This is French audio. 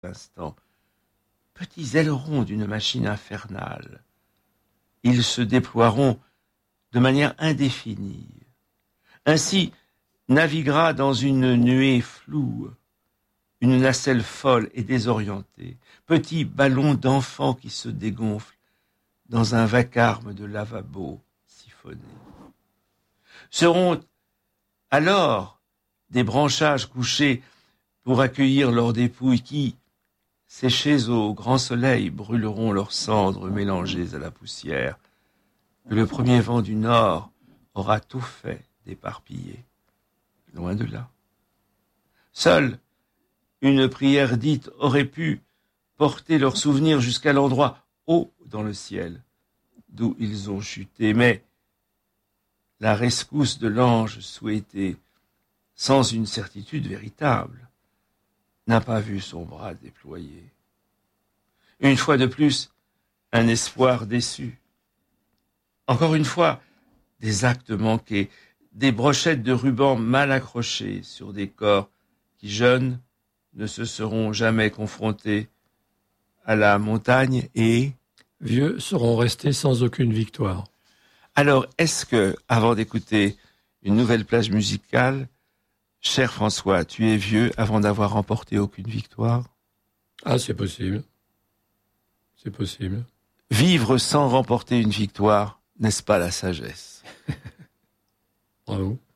instant, petits ailerons d'une machine infernale. Ils se déploieront de manière indéfinie. Ainsi naviguera dans une nuée floue, une nacelle folle et désorientée, petit ballon d'enfant qui se dégonfle dans un vacarme de lavabo siphonné. Seront alors des branchages couchés pour accueillir leurs dépouilles qui, séchées au grand soleil, brûleront leurs cendres mélangées à la poussière, que le premier vent du nord aura tout fait d'éparpiller. Loin de là. Seule une prière dite aurait pu porter leurs souvenirs jusqu'à l'endroit haut dans le ciel, d'où ils ont chuté, mais la rescousse de l'ange souhaité, sans une certitude véritable, n'a pas vu son bras déployé. Une fois de plus, un espoir déçu. Encore une fois, des actes manqués, des brochettes de ruban mal accrochées sur des corps qui, jeunes, ne se seront jamais confrontés à la montagne et... vieux seront restés sans aucune victoire. Alors, est-ce que, avant d'écouter une nouvelle plage musicale, cher François, tu es vieux avant d'avoir remporté aucune victoire? Ah, c'est possible. C'est possible. Vivre sans remporter une victoire, n'est-ce pas la sagesse? Bravo.